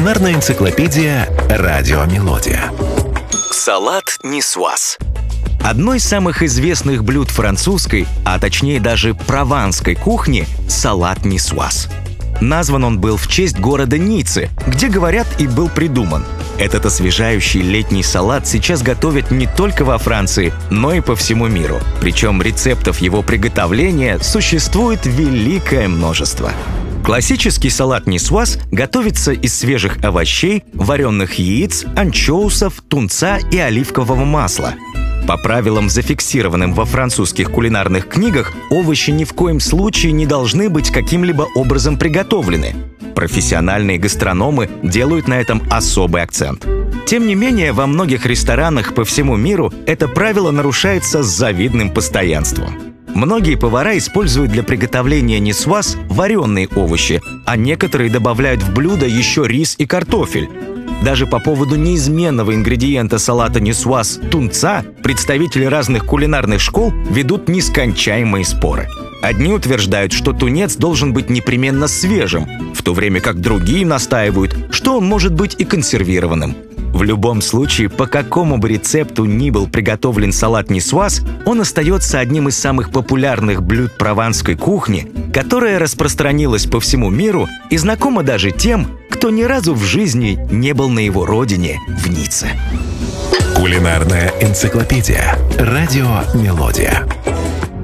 Кулинарная энциклопедия «Радио Мелодия». Салат нисуаз. Одно из самых известных блюд французской, а точнее даже прованской кухни – салат нисуаз. Назван он был в честь города Ниццы, где, говорят, и был придуман. Этот освежающий летний салат сейчас готовят не только во Франции, но и по всему миру. Причем рецептов его приготовления существует великое множество. Классический салат нисуаз готовится из свежих овощей, вареных яиц, анчоусов, тунца и оливкового масла. По правилам, зафиксированным во французских кулинарных книгах, овощи ни в коем случае не должны быть каким-либо образом приготовлены. Профессиональные гастрономы делают на этом особый акцент. Тем не менее, во многих ресторанах по всему миру это правило нарушается с завидным постоянством. Многие повара используют для приготовления нисуаз вареные овощи, а некоторые добавляют в блюдо еще рис и картофель. Даже по поводу неизменного ингредиента салата нисуаз – тунца представители разных кулинарных школ ведут нескончаемые споры. Одни утверждают, что тунец должен быть непременно свежим, в то время как другие настаивают, что он может быть и консервированным. В любом случае, по какому бы рецепту ни был приготовлен салат нисуаз, он остается одним из самых популярных блюд прованской кухни, которая распространилась по всему миру и знакома даже тем, кто ни разу в жизни не был на его родине, в Ницце. Кулинарная энциклопедия «Радио Мелодия».